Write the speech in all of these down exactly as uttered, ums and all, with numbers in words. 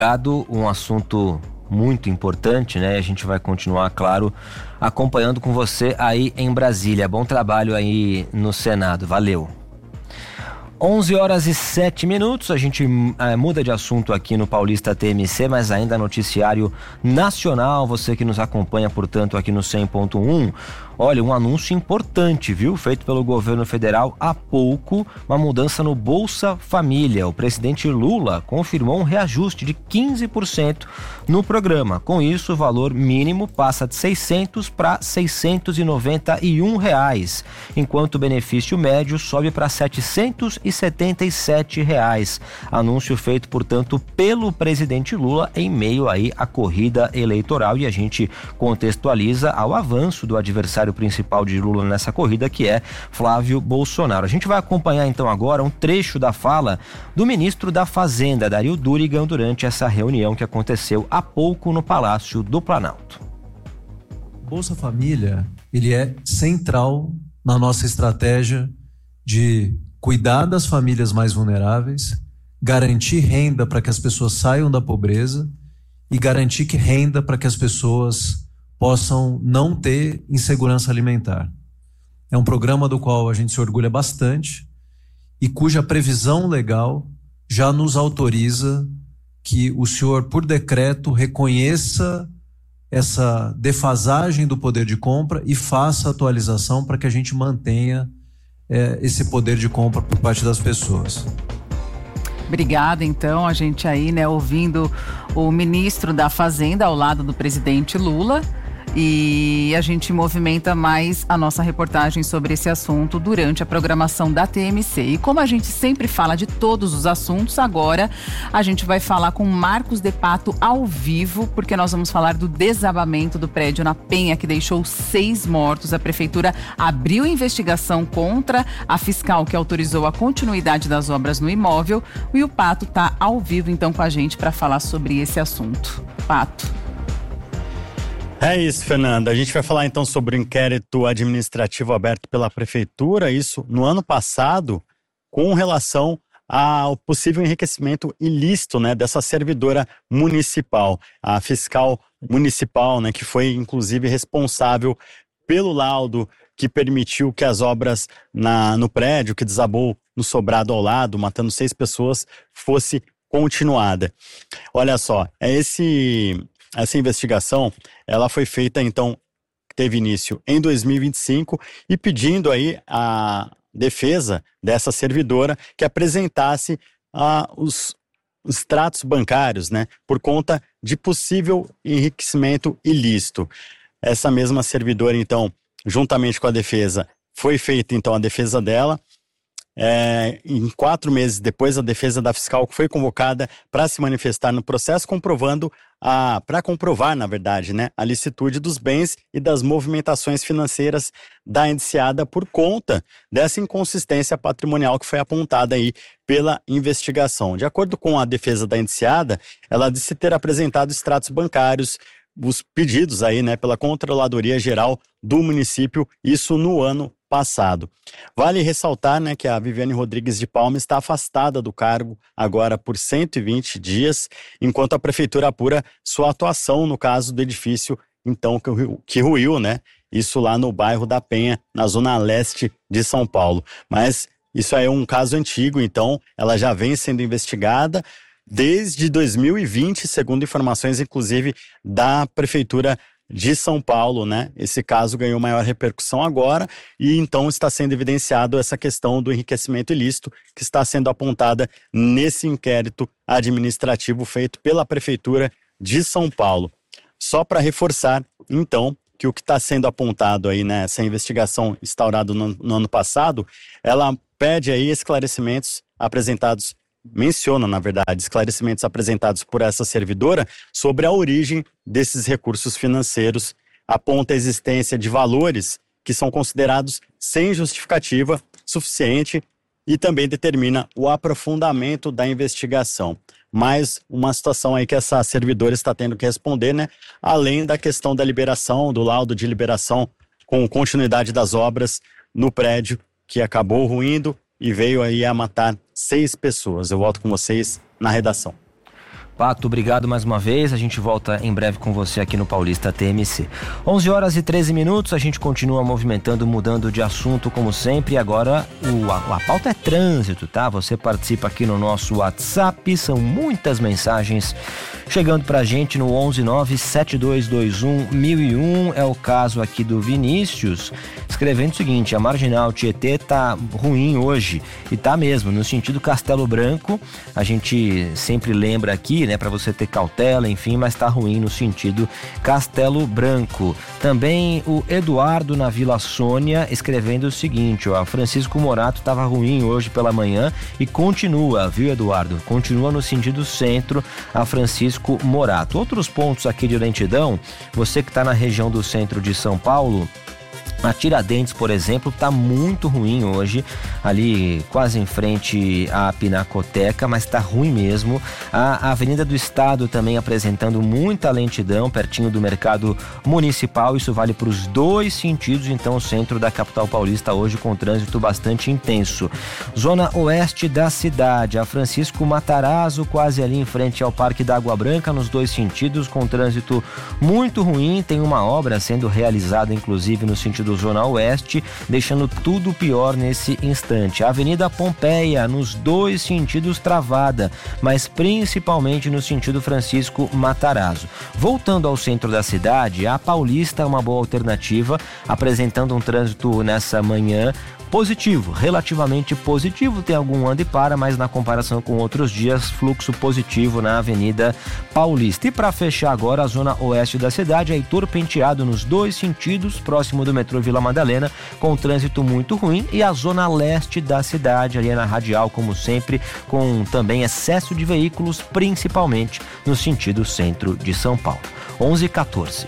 Um assunto muito importante, né? A gente vai continuar, claro, acompanhando com você aí em Brasília. Bom trabalho aí no Senado. Valeu. onze horas e sete minutos, a gente é, muda de assunto aqui no Paulista T M C, mas ainda noticiário nacional, você que nos acompanha, portanto, aqui no cem ponto um. Olha, um anúncio importante, viu? Feito pelo governo federal há pouco, uma mudança no Bolsa Família. O presidente Lula confirmou um reajuste de quinze por cento no programa. Com isso, o valor mínimo passa de seiscentos para seiscentos e noventa e um reais, enquanto o benefício médio sobe para setecentos e setenta e sete reais. Anúncio feito, portanto, pelo presidente Lula em meio aí à corrida eleitoral, e a gente contextualiza ao avanço do adversário principal de Lula nessa corrida, que é Flávio Bolsonaro. A gente vai acompanhar então agora um trecho da fala do ministro da Fazenda, Dario Durigan, durante essa reunião que aconteceu há pouco no Palácio do Planalto. Bolsa Família, ele é central na nossa estratégia de cuidar das famílias mais vulneráveis, garantir renda para que as pessoas saiam da pobreza e garantir que renda para que as pessoas possam não ter insegurança alimentar. É um programa do qual a gente se orgulha bastante e cuja previsão legal já nos autoriza que o senhor, por decreto, reconheça essa defasagem do poder de compra e faça a atualização para que a gente mantenha é, esse poder de compra por parte das pessoas. Obrigada, então, a gente aí, né, ouvindo o ministro da Fazenda ao lado do presidente Lula. E a gente movimenta mais a nossa reportagem sobre esse assunto durante a programação da T M C. E como a gente sempre fala de todos os assuntos, agora a gente vai falar com Marcos de Pato ao vivo, porque nós vamos falar do desabamento do prédio na Penha, que deixou seis mortos. A prefeitura abriu investigação contra a fiscal que autorizou a continuidade das obras no imóvel. E o Pato está ao vivo, então, com a gente para falar sobre esse assunto. Pato. É isso, Fernanda. A gente vai falar então sobre o inquérito administrativo aberto pela Prefeitura, isso no ano passado, com relação ao possível enriquecimento ilícito, né, dessa servidora municipal, a fiscal municipal, né, que foi inclusive responsável pelo laudo que permitiu que as obras na, no prédio, que desabou no sobrado ao lado, matando seis pessoas, fosse continuada. Olha só, é esse... Essa investigação, ela foi feita, então, teve início em dois mil e vinte e cinco e pedindo aí a defesa dessa servidora que apresentasse ah, os, os extratos bancários, né, por conta de possível enriquecimento ilícito. Essa mesma servidora, então, juntamente com a defesa, foi feita, então, a defesa dela. É, em quatro meses depois, a defesa da fiscal foi convocada para se manifestar no processo, comprovando a, para comprovar, na verdade, né, a licitude dos bens e das movimentações financeiras da indiciada por conta dessa inconsistência patrimonial que foi apontada aí pela investigação. De acordo com a defesa da indiciada, ela disse ter apresentado extratos bancários, os pedidos aí, né, pela Controladoria Geral do município, isso no ano passado. Vale ressaltar, né, que a Viviane Rodrigues de Palma está afastada do cargo agora por cento e vinte dias, enquanto a prefeitura apura sua atuação no caso do edifício, então, que, que ruiu, né, isso lá no bairro da Penha, na zona leste de São Paulo. Mas isso aí é um caso antigo, então ela já vem sendo investigada desde dois mil e vinte, segundo informações, inclusive, da Prefeitura de São Paulo, né? Esse caso ganhou maior repercussão agora e então está sendo evidenciado essa questão do enriquecimento ilícito que está sendo apontada nesse inquérito administrativo feito pela Prefeitura de São Paulo. Só para reforçar, então, que o que está sendo apontado aí nessa investigação instaurada no, no ano passado, ela pede aí esclarecimentos apresentados menciona, na verdade, esclarecimentos apresentados por essa servidora sobre a origem desses recursos financeiros, aponta a existência de valores que são considerados sem justificativa suficiente e também determina o aprofundamento da investigação. Mais uma situação aí que essa servidora está tendo que responder, né? Além da questão da liberação, do laudo de liberação com continuidade das obras no prédio que acabou ruindo e veio aí a matar seis pessoas. Eu volto com vocês na redação. Pato, obrigado mais uma vez. A gente volta em breve com você aqui no Paulista T M C. onze horas e treze minutos, a gente continua movimentando, mudando de assunto como sempre. E agora o, a, a pauta é trânsito, tá? Você participa aqui no nosso WhatsApp, são muitas mensagens chegando pra gente no onze nove sete dois dois um mil e um. É o caso aqui do Vinícius, escrevendo o seguinte: a Marginal Tietê tá ruim hoje, e tá mesmo, no sentido Castelo Branco. A gente sempre lembra aqui, né, para você ter cautela, enfim, mas tá ruim no sentido Castelo Branco. Também o Eduardo na Vila Sônia escrevendo o seguinte, ó: Francisco Morato tava ruim hoje pela manhã e continua, viu, Eduardo? Continua no sentido centro a Francisco Morato. Outros pontos aqui de lentidão, você que tá na região do centro de São Paulo, a Tiradentes, por exemplo, está muito ruim hoje, ali quase em frente à Pinacoteca, mas está ruim mesmo. A Avenida do Estado também apresentando muita lentidão, pertinho do Mercado Municipal, isso vale para os dois sentidos, então o centro da capital paulista hoje com trânsito bastante intenso. Zona oeste da cidade, a Francisco Matarazzo, quase ali em frente ao Parque da Água Branca, nos dois sentidos, com trânsito muito ruim. Tem uma obra sendo realizada, inclusive, no sentido Zona Oeste, deixando tudo pior nesse instante. A Avenida Pompeia, nos dois sentidos travada, mas principalmente no sentido Francisco Matarazzo. Voltando ao centro da cidade, a Paulista é uma boa alternativa, apresentando um trânsito nessa manhã positivo, relativamente positivo, tem algum anda e para, mas na comparação com outros dias, fluxo positivo na Avenida Paulista. E para fechar agora, a zona oeste da cidade, Heitor Penteado nos dois sentidos, próximo do metrô Vila Madalena, com trânsito muito ruim, e a zona leste da cidade, ali na Radial, como sempre, com também excesso de veículos, principalmente no sentido centro de São Paulo. onze e quatorze.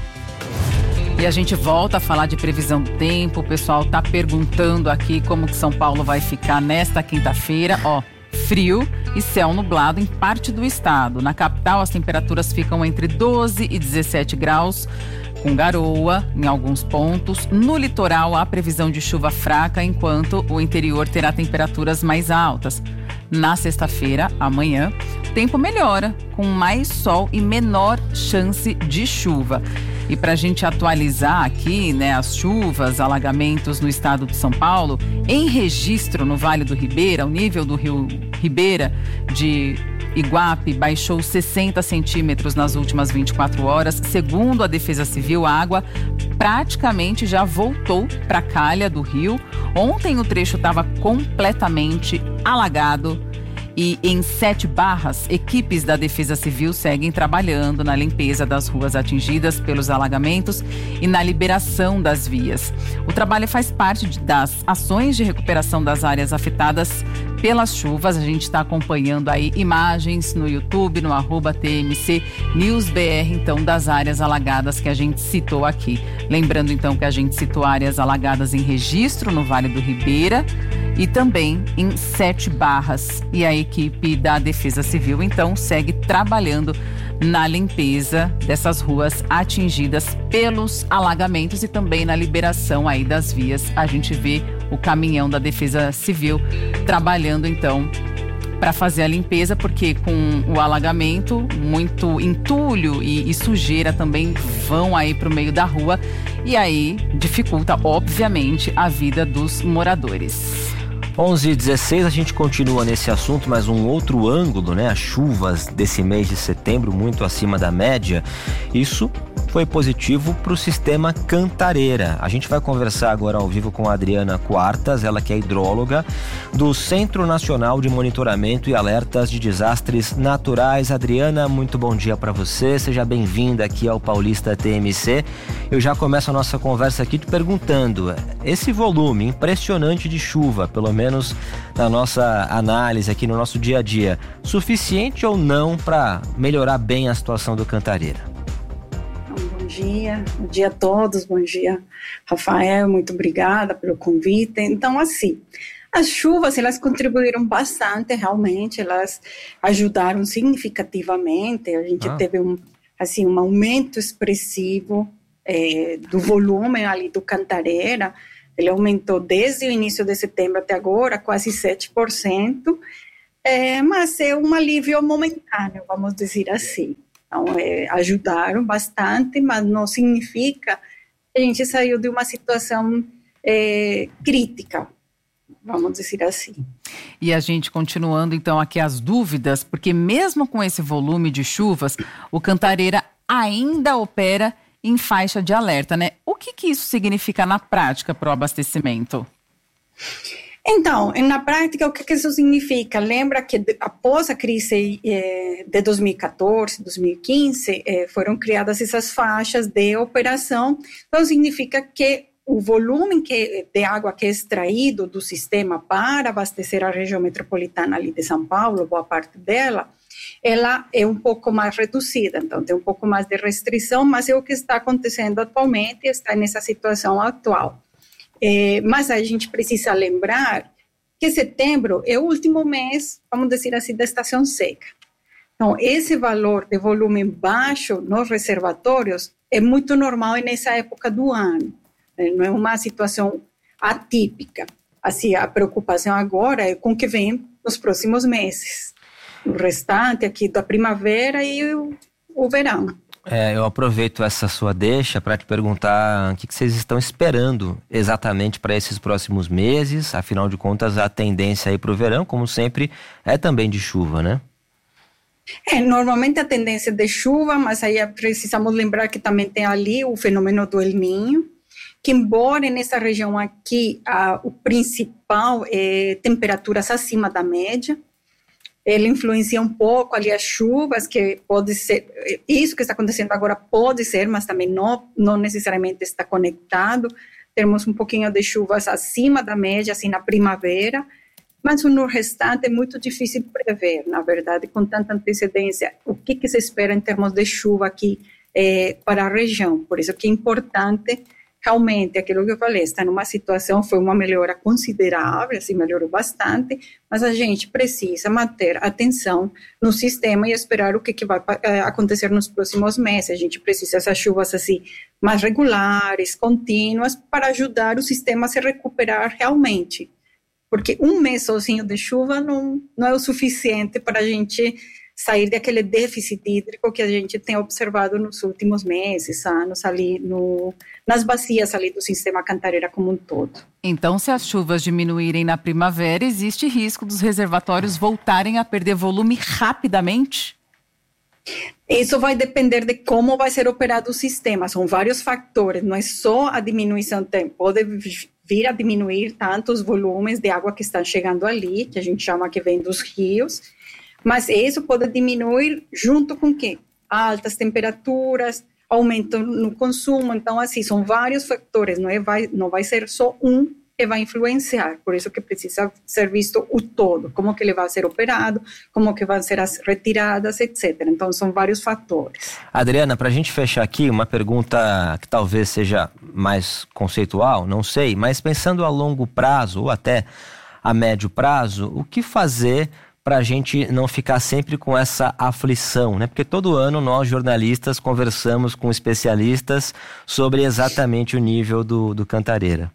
E a gente volta a falar de previsão do tempo. O pessoal tá perguntando aqui como que São Paulo vai ficar nesta quinta-feira. Ó, frio e céu nublado em parte do estado. Na capital, as temperaturas ficam entre doze e dezessete graus, com garoa em alguns pontos. No litoral, há previsão de chuva fraca, enquanto o interior terá temperaturas mais altas. Na sexta-feira, amanhã, o tempo melhora, com mais sol e menor chance de chuva. E para a gente atualizar aqui, né, as chuvas, alagamentos no estado de São Paulo, em registro no Vale do Ribeira, o nível do rio Ribeira de Iguape baixou sessenta centímetros nas últimas vinte e quatro horas. Segundo a Defesa Civil, a água praticamente já voltou para a calha do rio. Ontem o trecho estava completamente alagado. E em Sete Barras, equipes da Defesa Civil seguem trabalhando na limpeza das ruas atingidas pelos alagamentos e na liberação das vias. O trabalho faz parte de, das ações de recuperação das áreas afetadas pelas chuvas. A gente está acompanhando aí imagens no YouTube, no arroba T M C News B R, então, das áreas alagadas que a gente citou aqui. Lembrando, então, que a gente citou áreas alagadas em registro no Vale do Ribeira e também em Sete Barras. E a equipe da Defesa Civil, então, segue trabalhando na limpeza dessas ruas atingidas pelos alagamentos e também na liberação aí das vias. A gente vê o caminhão da Defesa Civil trabalhando, então, para fazer a limpeza, porque com o alagamento, muito entulho e, e sujeira também vão aí para o meio da rua e aí dificulta, obviamente, a vida dos moradores. onze e dezesseis, a gente continua nesse assunto, mas um outro ângulo, né? As chuvas desse mês de setembro muito acima da média. Isso foi positivo para o sistema Cantareira. A gente vai conversar agora ao vivo com a Adriana Quartas, ela que é hidróloga do Centro Nacional de Monitoramento e Alertas de Desastres Naturais. Adriana, muito bom dia para você, seja bem-vinda aqui ao Paulista T M C. Eu já começo a nossa conversa aqui te perguntando, esse volume impressionante de chuva, pelo menos na nossa análise aqui no nosso dia a dia, suficiente ou não para melhorar bem a situação do Cantareira? Bom dia, bom dia a todos, bom dia, Rafael, muito obrigada pelo convite. Então, assim, as chuvas, elas contribuíram bastante, realmente, elas ajudaram significativamente, a gente ah. teve um, assim, um aumento expressivo é, do volume ali do Cantareira. Ele aumentou desde o início de setembro até agora, quase sete por cento, é, mas é um alívio momentâneo, vamos dizer assim. Então, é, ajudaram bastante, mas não significa que a gente saiu de uma situação é, crítica, vamos dizer assim. E a gente continuando então aqui as dúvidas, porque mesmo com esse volume de chuvas, o Cantareira ainda opera em faixa de alerta, né? O que que isso significa na prática para o abastecimento? Então, na prática, o que, que isso significa? Lembra que de, após a crise eh, de dois mil e quatorze, dois mil e quinze, eh, foram criadas essas faixas de operação. Então, significa que o volume que, de água que é extraído do sistema para abastecer a região metropolitana ali de São Paulo, boa parte dela, ela é um pouco mais reduzida. Então, tem um pouco mais de restrição, mas é o que está acontecendo atualmente, está nessa situação atual. É, mas a gente precisa lembrar que setembro é o último mês, vamos dizer assim, da estação seca. Então, esse valor de volume baixo nos reservatórios é muito normal nessa época do ano. Não é uma situação atípica. Assim, a preocupação agora é com o que vem nos próximos meses. O restante aqui da primavera e o, o verão. É, eu aproveito essa sua deixa para te perguntar o que, que vocês estão esperando exatamente para esses próximos meses. Afinal de contas, a tendência aí para o verão, como sempre, é também de chuva, né? É, normalmente a tendência é de chuva, mas aí precisamos lembrar que também tem ali o fenômeno do El Niño, que embora nessa região aqui a, o principal é temperaturas acima da média, ele influencia um pouco ali as chuvas, que pode ser, isso que está acontecendo agora pode ser, mas também não, não necessariamente está conectado. Temos um pouquinho de chuvas acima da média, assim, na primavera, mas no restante é muito difícil prever, na verdade, com tanta antecedência, o que, que se espera em termos de chuva aqui eh, para a região. Por isso que é importante, realmente, aquilo que eu falei, está numa situação, foi uma melhora considerável, assim, melhorou bastante, mas a gente precisa manter atenção no sistema e esperar o que, que vai uh, acontecer nos próximos meses. A gente precisa dessas chuvas, assim, mais regulares, contínuas, para ajudar o sistema a se recuperar realmente. Porque um mês sozinho de chuva não, não é o suficiente para a gente sair daquele déficit hídrico que a gente tem observado nos últimos meses, anos ali no, nas bacias ali do sistema Cantareira como um todo. Então, se as chuvas diminuírem na primavera, existe risco dos reservatórios voltarem a perder volume rapidamente? Isso vai depender de como vai ser operado o sistema. São vários fatores, não é só a diminuição, tem, pode vir a diminuir tanto os volumes de água que estão chegando ali, que a gente chama que vem dos rios, mas isso pode diminuir junto com o quê? Altas temperaturas, aumento no consumo. Então, assim, são vários fatores, não, é, vai, não vai ser só um que vai influenciar. Por isso que precisa ser visto o todo, como que ele vai ser operado, como que vão ser as retiradas, etcétera. Então, são vários fatores. Adriana, para a gente fechar aqui, uma pergunta que talvez seja mais conceitual, não sei, mas pensando a longo prazo ou até a médio prazo, o que fazer para a gente não ficar sempre com essa aflição, né? Porque todo ano nós, jornalistas, conversamos com especialistas sobre exatamente o nível do, do Cantareira.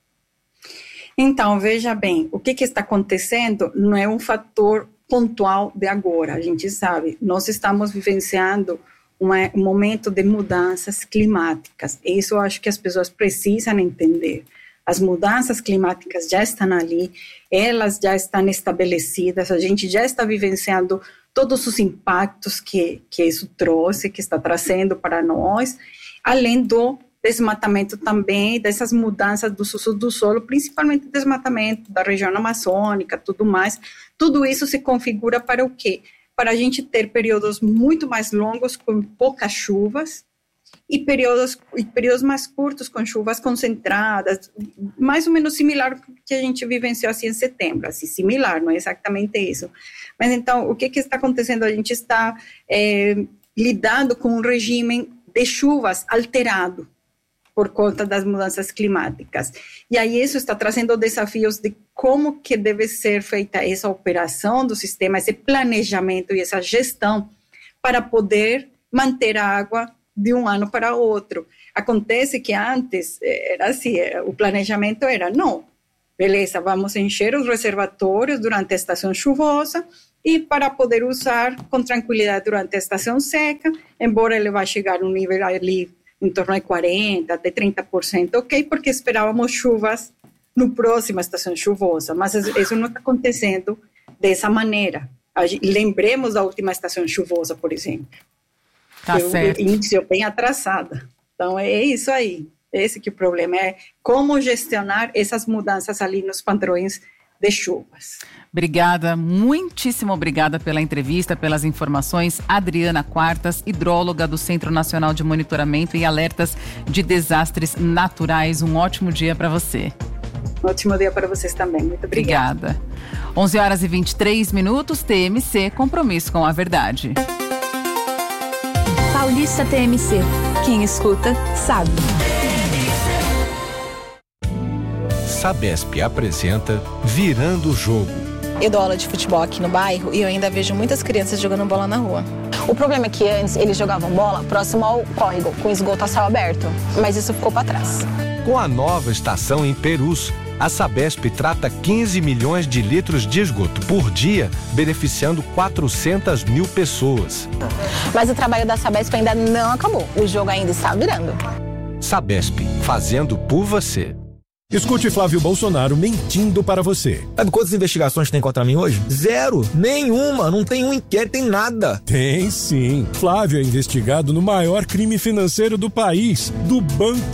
Então, veja bem, o que, que está acontecendo não é um fator pontual de agora, a gente sabe, nós estamos vivenciando uma, um momento de mudanças climáticas, isso eu acho que as pessoas precisam entender. As mudanças climáticas já estão ali, elas já estão estabelecidas, a gente já está vivenciando todos os impactos que, que isso trouxe, que está trazendo para nós, além do desmatamento também, dessas mudanças dos usos do solo, principalmente desmatamento da região amazônica, tudo mais. Tudo isso se configura para o quê? Para a gente ter períodos muito mais longos com poucas chuvas, e períodos, e períodos mais curtos com chuvas concentradas, mais ou menos similar ao que a gente vivenciou assim em setembro, assim, similar, não é exatamente isso. Mas então, o que, que está acontecendo? A gente está é, lidando com um regime de chuvas alterado por conta das mudanças climáticas. E aí isso está trazendo desafios de como que deve ser feita essa operação do sistema, esse planejamento e essa gestão para poder manter a água de um ano para outro. Acontece que antes era assim, o planejamento era, não, beleza, vamos encher os reservatórios durante a estação chuvosa e para poder usar com tranquilidade durante a estação seca, embora ele vá chegar um nível ali em torno de quarenta por cento, até trinta por cento, ok? Porque esperávamos chuvas no próxima estação chuvosa, mas isso não está acontecendo dessa maneira. Lembremos da última estação chuvosa, por exemplo. Tá certo. Iniciou bem atrasada. Então, é isso aí. Esse que é o problema, é como gestionar essas mudanças ali nos padrões de chuvas. Obrigada, muitíssimo obrigada pela entrevista, pelas informações. Adriana Quartas, hidróloga do Centro Nacional de Monitoramento e Alertas de Desastres Naturais. Um ótimo dia para você. Um ótimo dia para vocês também. Muito obrigada. Obrigada. onze horas e vinte e três minutos, T M C, compromisso com a verdade. Paulista T M C. Quem escuta, sabe. Sabesp apresenta Virando o Jogo. Eu dou aula de futebol aqui no bairro e eu ainda vejo muitas crianças jogando bola na rua. O problema é que antes eles jogavam bola próximo ao córrego, com esgoto a céu aberto, mas isso ficou para trás. Com a nova estação em Perus, a Sabesp trata quinze milhões de litros de esgoto por dia, beneficiando quatrocentas mil pessoas. Mas o trabalho da Sabesp ainda não acabou, o jogo ainda está virando. Sabesp, fazendo por você. Escute Flávio Bolsonaro mentindo para você. Sabe quantas investigações tem contra mim hoje? Zero. Nenhuma. Não tem um inquérito, tem nada. Tem sim. Flávio é investigado no maior crime financeiro do país, do Banco